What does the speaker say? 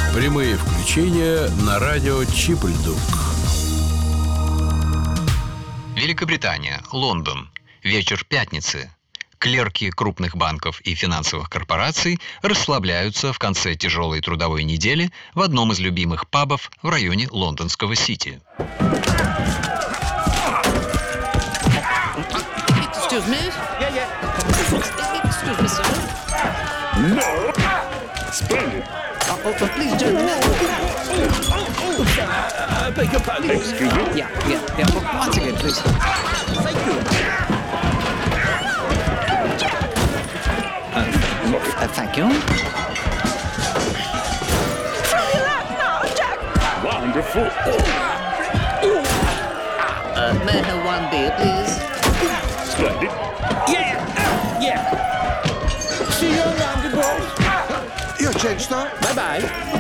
Прямые включения на радио Чип-Льдук. Великобритания, Лондон. Вечер пятницы. Клерки крупных банков и финансовых корпораций расслабляются в конце тяжелой трудовой недели в одном из любимых пабов в районе лондонского Сити. Excuse me? Excuse me, sir. No! Splendid! Please, gentlemen. I beg your pardon. Excuse me? Yeah. Once again, please. Thank you. Thank you. Wonderful. May I have one beer, please? Splendid. Yeah. See you around, good boys. Your change, sir. Bye-bye.